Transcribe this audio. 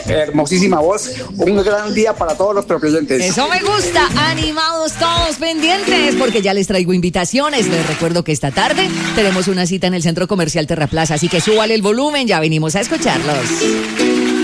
hermosísima voz. Un gran día para todos los propioyentes. Eso me gusta, animados todos pendientes, porque ya les traigo invitaciones. Les recuerdo que esta tarde tenemos una cita en el Centro Comercial Terraplaza, así que súbale el volumen, ya venimos a escucharlos.